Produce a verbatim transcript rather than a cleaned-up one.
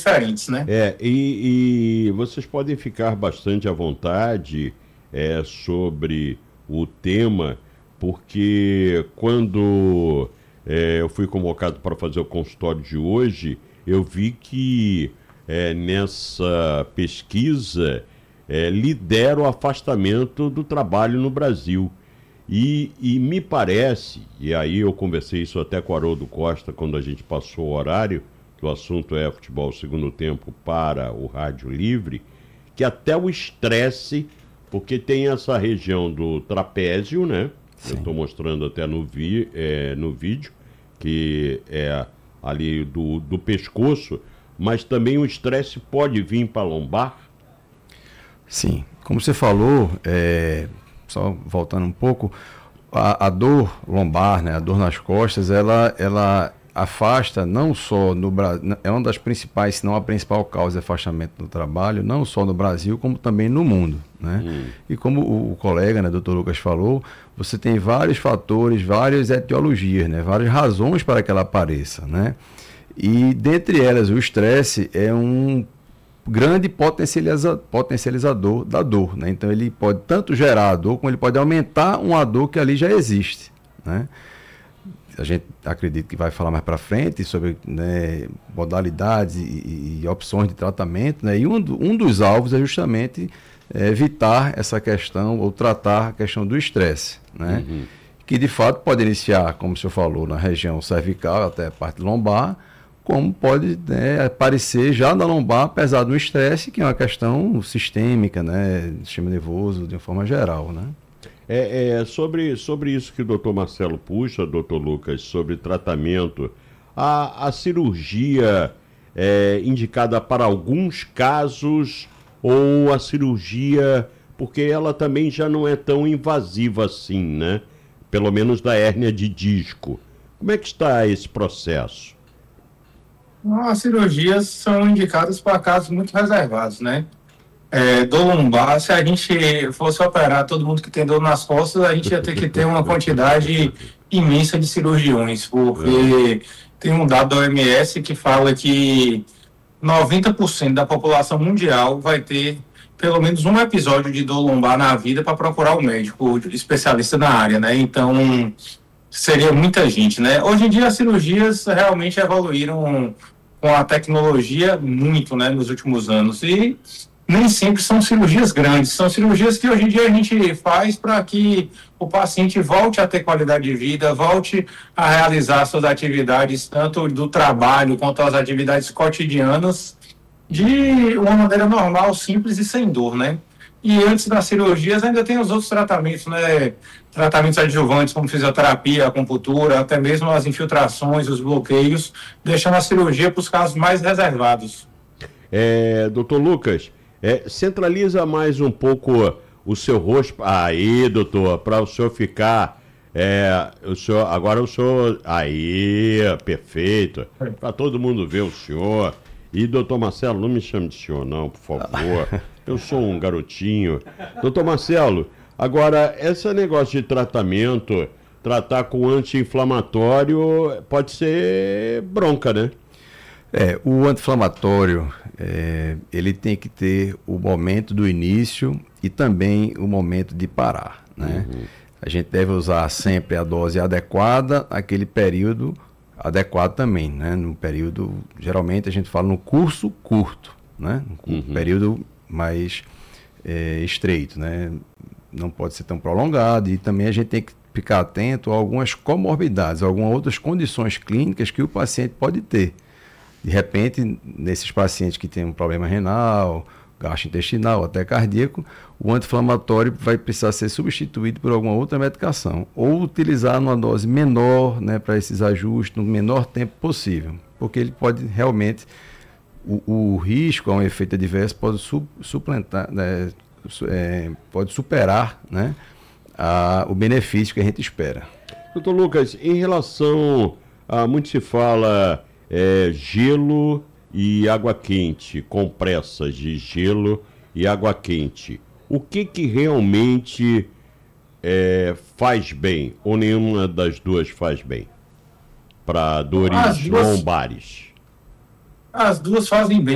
diferentes, né? É, e, e vocês podem ficar bastante à vontade é, sobre o tema, porque quando é, eu fui convocado para fazer o consultório de hoje, eu vi que é, nessa pesquisa é, lidera o afastamento do trabalho no Brasil. E, e me parece, e aí eu conversei isso até com o Haroldo Costa quando a gente passou o horário, que o assunto é futebol segundo tempo para o Rádio Livre, que até o estresse, porque tem essa região do trapézio, né? Sim. Eu estou mostrando até no, vi, é, no vídeo, que é ali do, do pescoço, mas também o estresse pode vir para a lombar? Sim, como você falou, é... só voltando um pouco, a, a dor lombar, né, a dor nas costas, ela, ela afasta não só no Brasil, é uma das principais, se não a principal causa de afastamento do trabalho, não só no Brasil, como também no mundo, né? Hum. E como o, o colega, né, doutor Lucas falou, você tem vários fatores, várias etiologias, né, várias razões para que ela apareça, né? E dentre elas, o estresse é um grande potencializa, potencializador da dor, né? Então ele pode tanto gerar a dor, como ele pode aumentar uma dor que ali já existe, né? A gente acredita que vai falar mais para frente sobre, né, modalidades e, e opções de tratamento, né? E um, um dos alvos é justamente é, evitar essa questão ou tratar a questão do estresse, né? Uhum. Que de fato pode iniciar, como o senhor falou, na região cervical até a parte lombar, como pode, né, aparecer já na lombar, apesar do estresse, que é uma questão sistêmica, né, sistema nervoso de uma forma geral, né? É, é sobre, sobre isso que o doutor Marcelo puxa, doutor Lucas, sobre tratamento, a, a cirurgia é indicada para alguns casos ou a cirurgia, porque ela também já não é tão invasiva assim, né? Pelo menos da hérnia de disco. Como é que está esse processo? As cirurgias são indicadas para casos muito reservados, né? É, dor lombar, se a gente fosse operar todo mundo que tem dor nas costas, a gente ia ter que ter uma quantidade imensa de cirurgiões, porque tem um dado da O M S que fala que noventa por cento da população mundial vai ter pelo menos um episódio de dor lombar na vida para procurar um médico especialista na área, né? Então, seria muita gente, né? Hoje em dia, as cirurgias realmente evoluíram com a tecnologia muito, né, nos últimos anos. E nem sempre são cirurgias grandes, são cirurgias que hoje em dia a gente faz para que o paciente volte a ter qualidade de vida, volte a realizar suas atividades, tanto do trabalho quanto as atividades cotidianas, de uma maneira normal, simples e sem dor, né? E antes das cirurgias ainda tem os outros tratamentos, né? Tratamentos adjuvantes como fisioterapia, acupuntura, até mesmo as infiltrações, os bloqueios, deixando a cirurgia para os casos mais reservados. É, doutor Lucas, é, centraliza mais um pouco o seu rosto. Aí, doutor, para o senhor ficar... É, o senhor, agora o senhor... Aí, perfeito. Para todo mundo ver o senhor. E, doutor Marcelo, não me chame de senhor não, por favor. Eu sou um garotinho. Doutor Marcelo, agora, esse negócio de tratamento, tratar com anti-inflamatório, pode ser bronca, né? É, o anti-inflamatório, é, ele tem que ter o momento do início e também o momento de parar, né? Uhum. A gente deve usar sempre a dose adequada, aquele período adequado também, né? No período, geralmente a gente fala no curso curto, né? Um uhum. período mais é, estreito, né? Não pode ser tão prolongado, e também a gente tem que ficar atento a algumas comorbidades, algumas outras condições clínicas que o paciente pode ter. De repente, nesses pacientes que têm um problema renal, gastrointestinal, até cardíaco, o anti-inflamatório vai precisar ser substituído por alguma outra medicação, ou utilizar numa dose menor, né, para esses ajustes, no menor tempo possível, porque ele pode realmente... O, o risco a um efeito adverso pode su, suplantar, né, é, pode superar, né, a, o benefício que a gente espera. Doutor Lucas, em relação a muito se fala é, gelo e água quente, compressas de gelo e água quente, o que que realmente é, faz bem, ou nenhuma das duas faz bem, para dores As duas... lombares? As duas fazem bem.